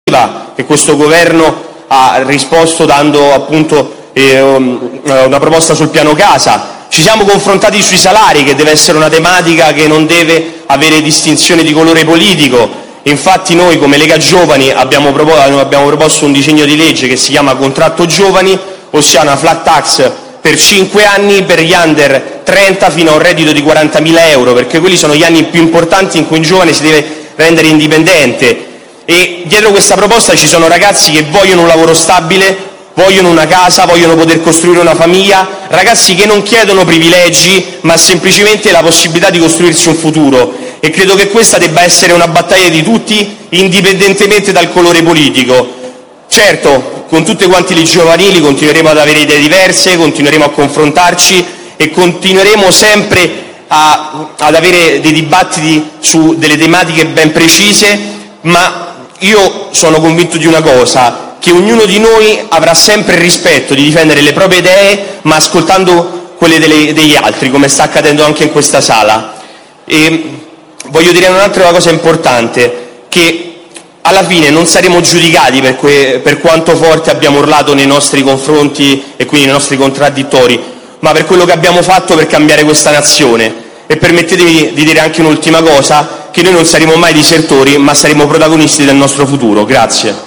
che questo governo ha risposto dando appunto una proposta sul piano casa. Ci siamo confrontati sui salari, che deve essere una tematica che non deve avere distinzione di colore politico. Infatti noi come Lega Giovani abbiamo proposto un disegno di legge che si chiama Contratto Giovani, ossia una flat tax per 5 anni per gli under 30 fino a un reddito di 40.000 euro, perché quelli sono gli anni più importanti in cui un giovane si deve rendere indipendente. E dietro questa proposta ci sono ragazzi che vogliono un lavoro stabile, vogliono una casa, vogliono poter costruire una famiglia, ragazzi che non chiedono privilegi ma semplicemente la possibilità di costruirsi un futuro, e credo che questa debba essere una battaglia di tutti indipendentemente dal colore politico. Certo, con tutte quanti le giovanili continueremo ad avere idee diverse, continueremo a confrontarci e continueremo sempre ad avere dei dibattiti su delle tematiche ben precise, ma io sono convinto di una cosa, che ognuno di noi avrà sempre il rispetto di difendere le proprie idee, ma ascoltando quelle degli altri, come sta accadendo anche in questa sala. E voglio dire un'altra cosa importante, che alla fine non saremo giudicati per quanto forte abbiamo urlato nei nostri confronti e quindi nei nostri contraddittori, ma per quello che abbiamo fatto per cambiare questa nazione. E permettetemi di dire anche un'ultima cosa, che noi non saremo mai disertori, ma saremo protagonisti del nostro futuro. Grazie.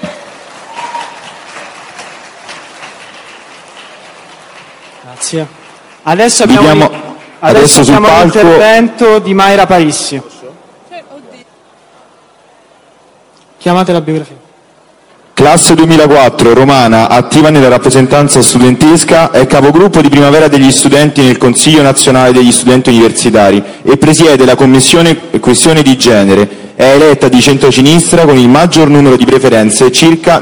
Grazie. Adesso abbiamo l'intervento di Mayra Parissi. Chiamate la biografia. Classe 2004, romana, attiva nella rappresentanza studentesca, è capogruppo di Primavera degli Studenti nel Consiglio Nazionale degli Studenti Universitari e presiede la Commissione Questione di Genere. È eletta di centrosinistra con il maggior numero di preferenze, circa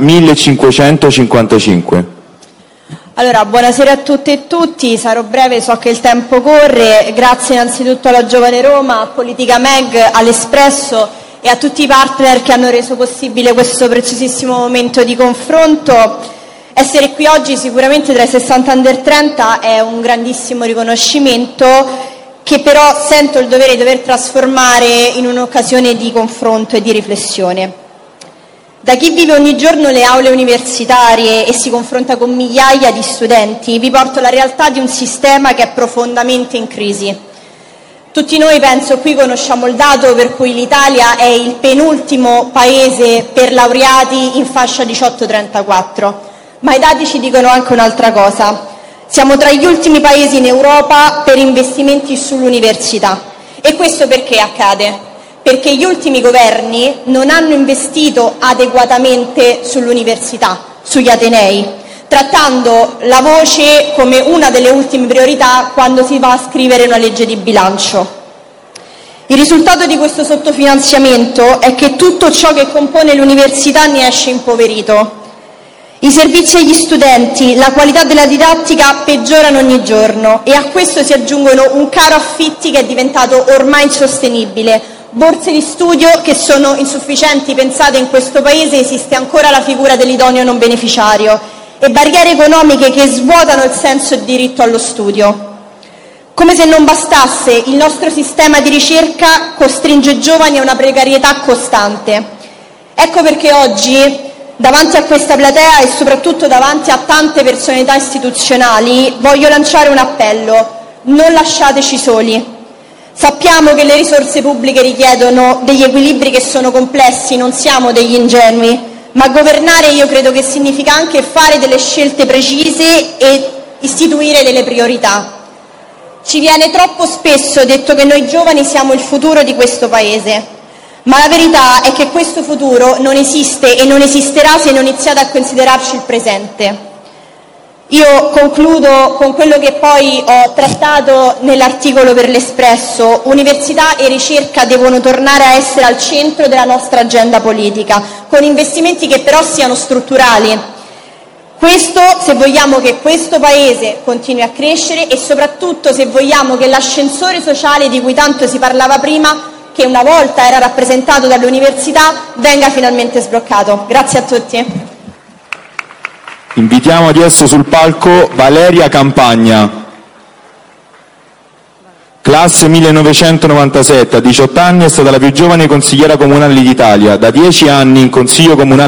1555. Allora, buonasera a tutte e tutti, sarò breve, so che il tempo corre. Grazie innanzitutto alla Giovane Roma, a Politica Meg, all'Espresso e a tutti i partner che hanno reso possibile questo preziosissimo momento di confronto. Essere qui oggi sicuramente tra i 60 under 30 è un grandissimo riconoscimento, che però sento il dovere di dover trasformare in un'occasione di confronto e di riflessione. Da chi vive ogni giorno le aule universitarie e si confronta con migliaia di studenti, vi porto la realtà di un sistema che è profondamente in crisi. Tutti noi, penso, qui conosciamo il dato per cui l'Italia è il penultimo paese per laureati in fascia 18-34, ma i dati ci dicono anche un'altra cosa. Siamo tra gli ultimi paesi in Europa per investimenti sull'università. E questo perché accade? Perché gli ultimi governi non hanno investito adeguatamente sull'università, sugli atenei, trattando la voce come una delle ultime priorità quando si va a scrivere una legge di bilancio. Il risultato di questo sottofinanziamento è che tutto ciò che compone l'università ne esce impoverito. I servizi agli studenti, la qualità della didattica peggiorano ogni giorno e a questo si aggiungono un caro affitti che è diventato ormai insostenibile, borse di studio che sono insufficienti. Pensate, in questo paese esiste ancora la figura dell'idoneo non beneficiario, e barriere economiche che svuotano il senso di diritto allo studio. Come se non bastasse, il nostro sistema di ricerca costringe i giovani a una precarietà costante. Ecco perché oggi, davanti a questa platea e soprattutto davanti a tante personalità istituzionali, voglio lanciare un appello: non lasciateci soli. Sappiamo che le risorse pubbliche richiedono degli equilibri che sono complessi, non siamo degli ingenui, ma governare io credo che significa anche fare delle scelte precise e istituire delle priorità. Ci viene troppo spesso detto che noi giovani siamo il futuro di questo Paese, ma la verità è che questo futuro non esiste e non esisterà se non iniziate a considerarci il presente. Io concludo con quello che poi ho trattato nell'articolo per l'Espresso: università e ricerca devono tornare a essere al centro della nostra agenda politica, con investimenti che però siano strutturali. Questo se vogliamo che questo Paese continui a crescere e soprattutto se vogliamo che l'ascensore sociale di cui tanto si parlava prima, che una volta era rappresentato dalle università, venga finalmente sbloccato. Grazie a tutti. Invitiamo adesso sul palco Valeria Campagna. Classe 1997, a 18 anni è stata la più giovane consigliera comunale d'Italia, da 10 anni in consiglio comunale